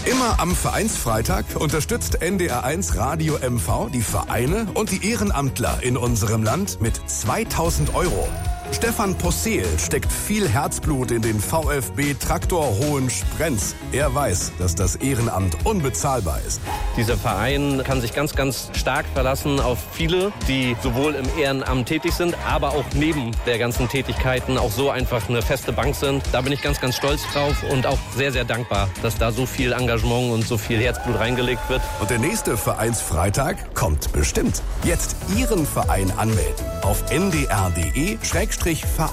Immer am Vereinsfreitag unterstützt NDR1 Radio MV die Vereine und die Ehrenamtler in unserem Land mit 2.000 Euro. Stefan Posseel steckt viel Herzblut in den VfB Traktor Hohensprenz. Er weiß, dass das Ehrenamt unbezahlbar ist. Dieser Verein kann sich ganz, ganz stark verlassen auf viele, die sowohl im Ehrenamt tätig sind, aber auch neben der ganzen Tätigkeiten auch so einfach eine feste Bank sind. Da bin ich ganz, ganz stolz drauf und auch sehr, sehr dankbar, dass da so viel Engagement und so viel Herzblut reingelegt wird. Und der nächste Vereinsfreitag kommt bestimmt. Jetzt Ihren Verein anmelden auf ndr.de/Vereine.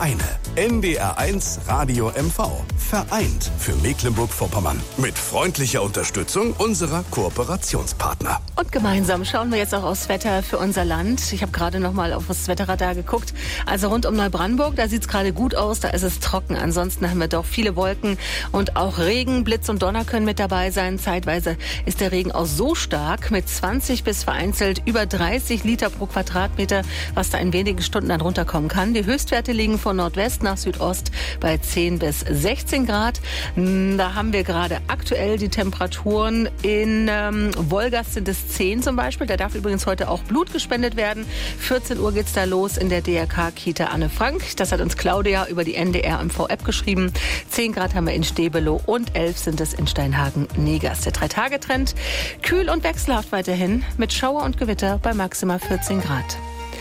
NDR1 Radio MV. Vereint für Mecklenburg-Vorpommern. Mit freundlicher Unterstützung unserer Kooperationspartner. Und gemeinsam schauen wir jetzt auch aufs Wetter für unser Land. Ich habe gerade noch mal auf das Wetterradar geguckt. Also rund um Neubrandenburg, da sieht es gerade gut aus. Da ist es trocken. Ansonsten haben wir doch viele Wolken und auch Regen. Blitz und Donner können mit dabei sein. Zeitweise ist der Regen auch so stark mit 20 bis vereinzelt über 30 Liter pro Quadratmeter, was da in wenigen Stunden dann runterkommen kann. Die Höchstwerte liegen von Nordwest nach Südost bei 10 bis 16 Grad. Da haben wir gerade aktuell die Temperaturen in Wolgast sind es 10 zum Beispiel. Da darf übrigens heute auch Blut gespendet werden. 14 Uhr geht's da los in der DRK-Kita Anne Frank. Das hat uns Claudia über die NDR-MV-App geschrieben. 10 Grad haben wir in Stebelow und 11 sind es in Steinhagen-Negast. Der 3-Tage-Trend kühl und wechselhaft weiterhin mit Schauer und Gewitter bei maximal 14 Grad.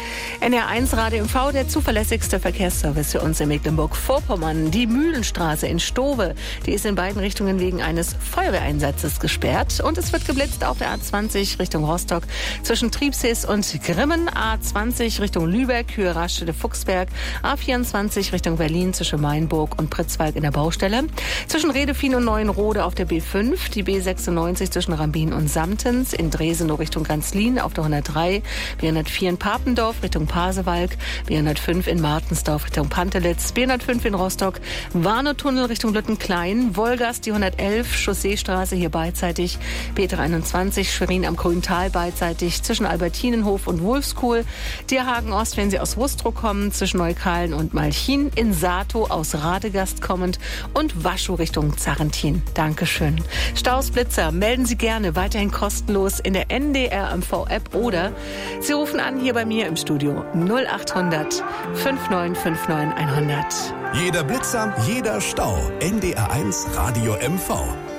NR1 Radio MV, der zuverlässigste Verkehrsservice für uns in Mecklenburg-Vorpommern. Die Mühlenstraße in Stowe, die ist in beiden Richtungen wegen eines Feuerwehreinsatzes gesperrt. Und es wird geblitzt auf der A20 Richtung Rostock zwischen Triebsees und Grimmen, A20 Richtung Lübeck, Höhe Raststätte-Fuchsberg, A24 Richtung Berlin zwischen Mainburg und Pritzwalk in der Baustelle, zwischen Redefien und Neuenrode auf der B5, die B96 zwischen Rambin und Samtens, in Dresenow Richtung Ganzlin auf der 103, B104 in Papendorf Richtung Pasewalk, B105 in Martensdorf Richtung Pantelitz, B105 in Rostock, Warnow-Tunnel Richtung Lüttenklein, Wolgast die 111, Chausseestraße hier beidseitig, B321 Schwerin am Grüntal beidseitig zwischen Albertinenhof und Wolfskuhl, Dierhagen Ost, wenn Sie aus Wustrow kommen, zwischen Neukalen und Malchin, in Sato aus Radegast kommend und Waschow Richtung Zarrentin. Dankeschön. Staus, Blitzer, melden Sie gerne weiterhin kostenlos in der NDR-MV-App oder Sie rufen an hier bei mir im Studio 0800 5959 100. Jeder Blitzer, jeder Stau. NDR1 Radio MV.